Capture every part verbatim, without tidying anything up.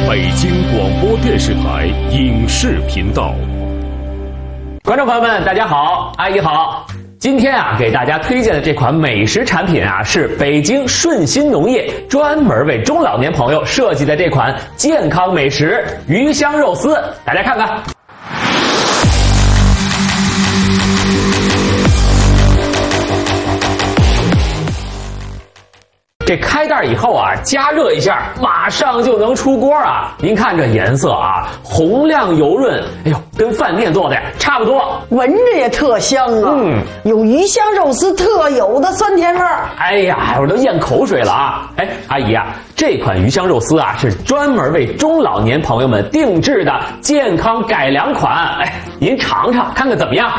北京广播电视台影视频道。 观众朋友们，大家好，阿姨好。今天啊，给大家推荐的这款美食产品啊，是北京顺心农业专门为中老年朋友设计的这款健康美食鱼香肉丝，大家看看。这开袋以后啊，加热一下，马上就能出锅啊！您看这颜色啊，红亮油润，哎呦，跟饭店做的呀差不多， 闻着也特香啊！嗯，有鱼香肉丝特有的酸甜味儿。 哎呀，我都咽口水了啊！哎，阿姨啊，这款鱼香肉丝啊，是专门为中老年朋友们定制的健康改良款。哎，您尝尝看看怎么样？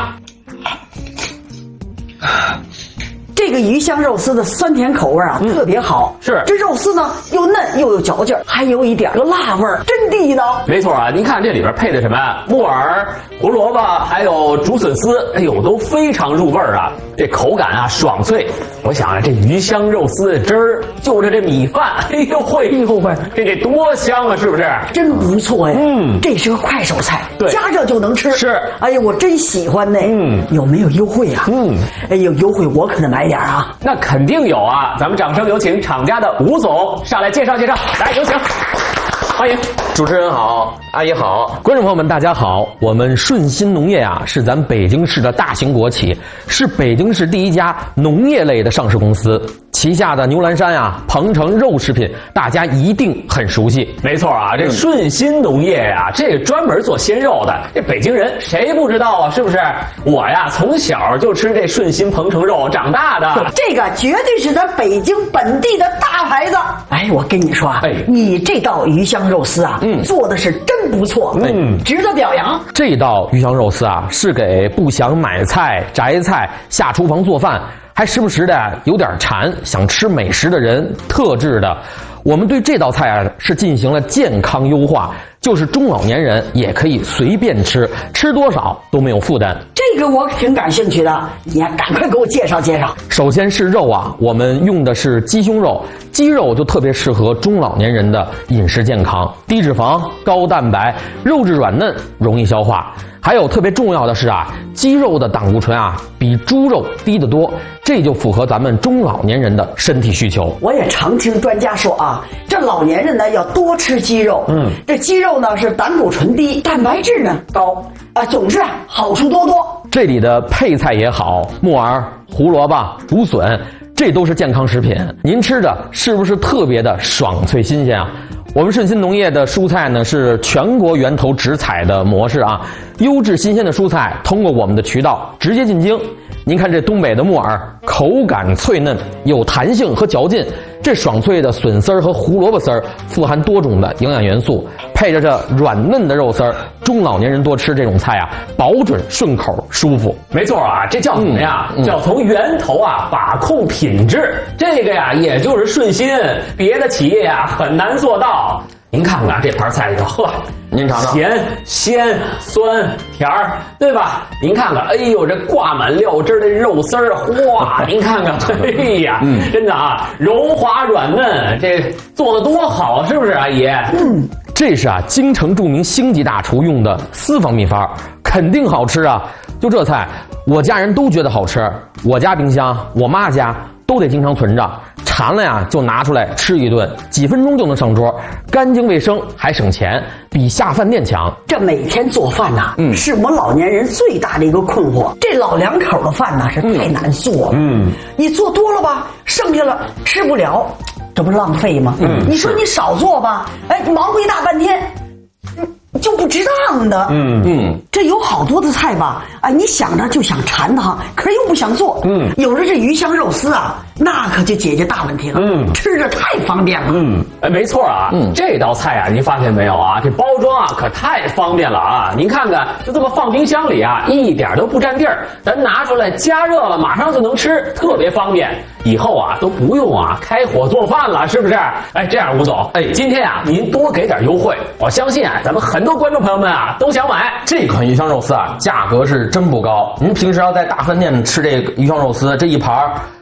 这个鱼香肉丝的酸甜口味啊、嗯、特别好， 是这肉丝呢又嫩又有嚼劲，还有一点个辣味儿，真地道。 没错啊，您看这里边配的什么木耳、胡萝卜还有竹笋丝，哎呦都非常入味儿啊，这口感啊爽脆。我想啊，这鱼香肉丝的汁儿就着这米饭，哎呦会哎呦会，这得多香啊，是不是？ 真不错呀。嗯，这是个快手菜， 对， 加热就能吃。 是， 哎呀，我真喜欢呢。嗯，有没有优惠啊？嗯，哎有优惠我可能买点啊。 那肯定有啊，咱们掌声有请厂家的吴总上来介绍介绍，来有请。欢迎。 主持人好，阿姨好， 观众朋友们大家好。我们顺心农业啊，是咱北京市的大型国企，是北京市第一家农业类的上市公司。旗下的牛栏山啊、鹏程肉食品，大家一定很熟悉。 没错啊，这顺心农业呀、啊，这个专门做鲜肉的，这北京人谁不知道啊？是不是？我呀，从小就吃这顺心鹏程肉长大的， 这个绝对是咱北京本地的大牌子。哎，我跟你说啊，哎，你这道鱼香肉丝啊，嗯，做的是真不错，嗯，值得表扬。 这道鱼香肉丝啊，是给不想买菜、摘菜、下厨房做饭，还时不时的有点馋，想吃美食的人特制的。我们对这道菜啊是进行了健康优化，就是中老年人也可以随便吃，吃多少都没有负担。 这个我挺感兴趣的，你赶快给我介绍介绍。 首先是肉啊，我们用的是鸡胸肉，鸡肉就特别适合中老年人的饮食健康，低脂肪、高蛋白，肉质软嫩，容易消化。还有特别重要的是啊，鸡肉的胆固醇啊比猪肉低得多，这就符合咱们中老年人的身体需求。 我也常听专家说啊，这老年人呢要多吃鸡肉，嗯，这鸡肉呢是胆固醇低，蛋白质呢高，啊，总之啊好处多多。 这里的配菜也好，木耳、胡萝卜、竹笋，这都是健康食品。您吃着是不是特别的爽脆新鲜啊？我们顺心农业的蔬菜呢是全国源头直采的模式啊，优质新鲜的蔬菜通过我们的渠道直接进京。您看这东北的木耳，口感脆嫩，有弹性和嚼劲。这爽脆的笋丝儿和胡萝卜丝儿富含多种的营养元素，配着这软嫩的肉丝儿，中老年人多吃这种菜啊，保准顺口舒服。 没错啊，这叫什么呀？嗯嗯、叫从源头啊把控品质。这个呀，也就是顺心，别的企业啊很难做到。您看看这盘菜里头，呵， 您尝尝， 甜、鲜、酸、甜儿，对吧？您看看，哎呦，这挂满料汁的肉丝儿，哇，您看看，哎呀，嗯、真的啊，柔滑软嫩，这做的多好，是不是，阿姨？ 嗯，这是啊，京城著名星级大厨用的私房秘方，肯定好吃啊！就这菜，我家人都觉得好吃，我家冰箱，我妈家都得经常存着。馋了呀，就拿出来吃一顿，几分钟就能上桌，干净卫生还省钱，比下饭店强。 这每天做饭呐、啊，嗯，是我们老年人最大的一个困惑。这老两口的饭呐、啊、是太难做了，嗯，你做多了吧，剩下了吃不了，这不浪费吗？嗯，你说你少做吧，哎，忙活一大半天。就不值当的，嗯嗯，这有好多的菜吧，哎，你想着就想馋它，可是又不想做，嗯，有了这鱼香肉丝啊，那可就解决大问题了，嗯，吃着太方便了， 嗯，哎，没错啊，嗯，这道菜啊，您发现没有啊？这包装啊可太方便了啊！您看看，就这么放冰箱里啊，一点都不占地儿，咱拿出来加热了，马上就能吃，特别方便。以后啊都不用啊开火做饭了，是不是？哎，这样吴总，哎，今天啊您多给点优惠，我相信啊咱们很多观众朋友们啊都想买这款鱼香肉丝啊，价格是真不高。您平时要在大饭店吃这个鱼香肉丝，这一盘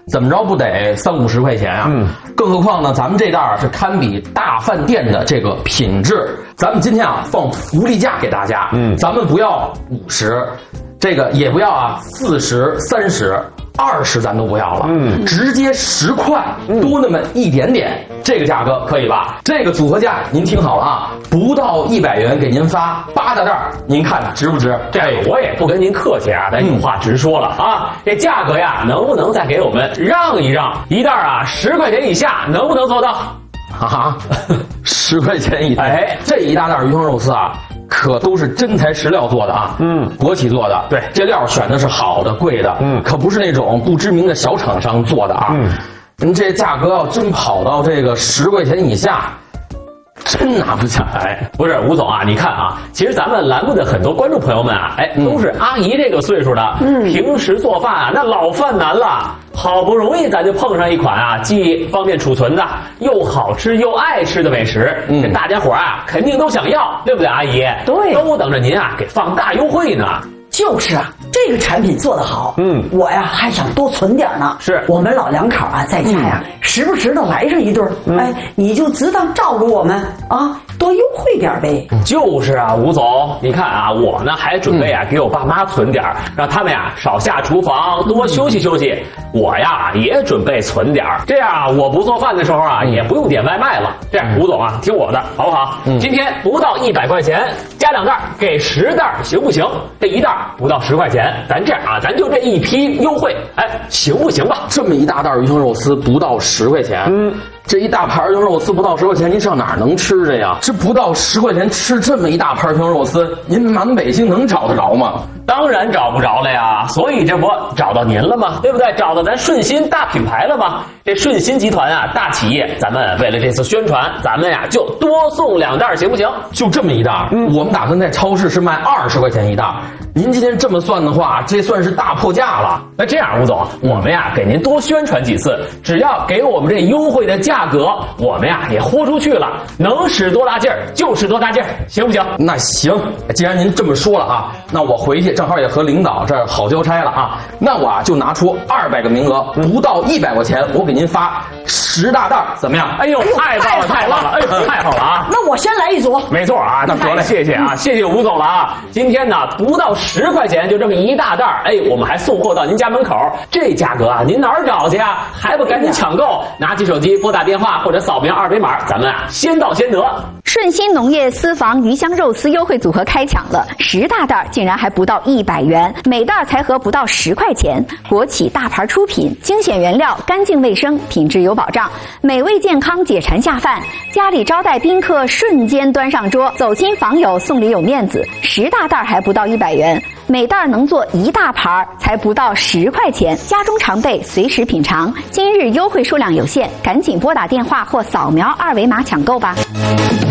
怎么着不得三五十块钱啊？嗯，更何况呢，咱们这袋儿是堪比大饭店的这个品质。咱们今天啊放福利价给大家，嗯，咱们不要五十，这个也不要啊四十、三十。二十咱都不要了，嗯，直接十块，多那么一点点，这个价格可以吧？这个组合价您听好了啊，不到一百元给您发八大袋，您看值不值？ 这我也不跟您客气啊，咱有话直说了啊，这价格呀，能不能再给我们让一让？一袋啊十块钱以下，能不能做到？ 啊，十块钱一袋，哎，这一大袋鱼香肉丝啊。可都是真材实料做的啊，嗯，国企做的，对，这料选的是好的、贵的，嗯，可不是那种不知名的小厂商做的啊，嗯，您这价格要真跑到这个十块钱以下，真拿不下来。 不是吴总啊，你看啊，其实咱们栏目的很多观众朋友们啊，哎，都是阿姨这个岁数的，嗯，平时做饭啊，那老犯难了。好不容易咱就碰上一款啊，既方便储存的，又好吃又爱吃的美食，嗯，这大家伙啊肯定都想要，对不对，阿姨？ 对， 都等着您啊给放大优惠呢。 就是啊，这个产品做得好，嗯，我呀还想多存点呢。 是我们老两口啊，在家呀，嗯、时不时的来上一顿，嗯、哎，你就只当照顾我们啊，多优惠点呗。 就是啊，吴总，你看啊，我呢还准备啊、嗯、给我爸妈存点，让他们呀少下厨房，多休息休息。我呀也准备存点，这样啊，我不做饭的时候啊，嗯、也不用点外卖了。这样，吴总啊，听我的，好不好？嗯、今天不到一百块钱，加两袋，给十袋，行不行？这一袋不到十块钱，咱这样啊，咱就这一批优惠，哎，行不行吧？ 这么一大袋鱼香肉丝不到十块钱，嗯，这一大盘鱼香肉丝不到十块钱，您上哪儿能吃去呀？这不到十块钱吃这么一大盘鱼香肉丝，您满北京能找得着吗？ 当然找不着了呀，所以这不找到您了吗？对不对？找到咱顺鑫大品牌了吗？这顺鑫集团啊，大企业，咱们为了这次宣传，咱们呀就多送两袋，行不行？ 就这么一袋，嗯，我们打算在超市是卖二十块钱一袋。您今天这么算的话，这算是大破价了。 那这样，吴总，我们呀给您多宣传几次，只要给我们这优惠的价格，我们呀也豁出去了，能使多大劲儿就使多大劲儿，行不行？ 那行，既然您这么说了啊，那我回去正好也和领导这儿好交差了啊，那我啊就拿出二百个名额，不到一百块钱，我给您发十大袋，怎么样？ 哎呦，太棒了，太棒了，哎呦，太好了啊！ 那我先来一组。 没错啊，那得了，谢谢啊，谢谢吴总了啊！今天呢，不到十块钱就这么一大袋，哎，我们还送货到您家门口，这价格啊，您哪儿找去啊？还不赶紧抢购？拿起手机拨打电话或者扫描二维码，咱们啊先到先得。 顺鑫农业私房鱼香肉丝优惠组合开抢了，十大袋竟然还不到一百元，每袋才合不到十块钱。国企大牌出品，精选原料，干净卫生，品质有保障，美味健康，解馋下饭。家里招待宾客，瞬间端上桌，走亲访友送礼有面子。十大袋还不到一百元，每袋能做一大盘，才不到十块钱。家中常备，随时品尝。今日优惠数量有限，赶紧拨打电话或扫描二维码抢购吧。